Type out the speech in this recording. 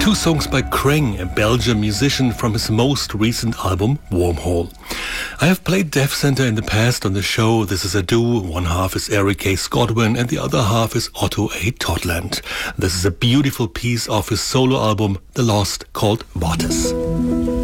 Two songs by Kreng, a Belgian musician from his most recent album, Wormhole. I have played Deaf Center in the past on the show. This is a duo. One half is Eric A. Scotwin and the other half is Otto A. Totland. This is a beautiful piece of his solo album, The Lost, called Vates.